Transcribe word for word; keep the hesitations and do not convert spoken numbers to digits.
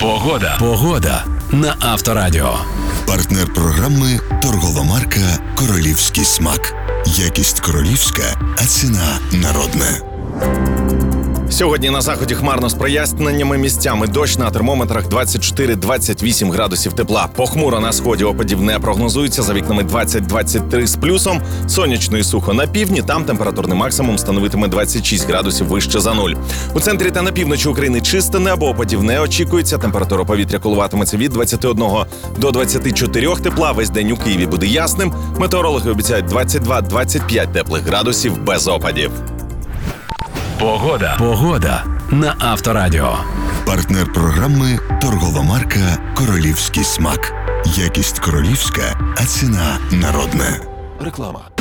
Погода. Погода на Авторадіо. Партнер програми торгова марка «Королівський смак». Якість королівська, а ціна народна. Сьогодні на заході хмарно з проясненнями, місцями дощ, на термометрах двадцять чотири - двадцять вісім градусів тепла. Похмуро на сході, опадів не прогнозується, за вікнами двадцять - двадцять три з плюсом. Сонячно і сухо на півдні, там температурний максимум становитиме двадцять шість градусів вище за нуль. У центрі та на півночі України чисте небо, опадів не очікується, температура повітря коливатиметься від двадцяти одного до двадцяти чотирьох тепла, весь день у Києві буде ясним. Метеорологи обіцяють двадцять два - двадцять п'ять теплих градусів без опадів. Погода. Погода на Авторадіо. Партнер програми торгова марка «Королівський смак». Якість королівська, а ціна народна. Реклама.